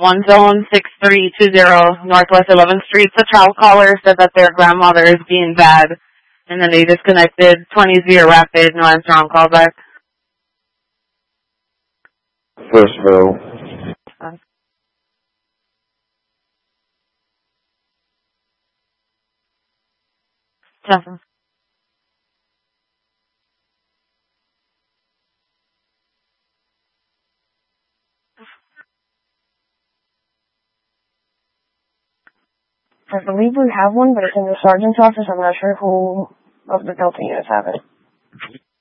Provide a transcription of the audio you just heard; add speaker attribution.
Speaker 1: One zone 6320 Northwest 11th Street. The child caller said that their grandmother is being bad, and then they disconnected. 20 rapid, no answer on callback.
Speaker 2: First row.
Speaker 1: Nothing.
Speaker 3: I believe we have one, but it's in the sergeant's office. I'm not sure who of the Delta units have it.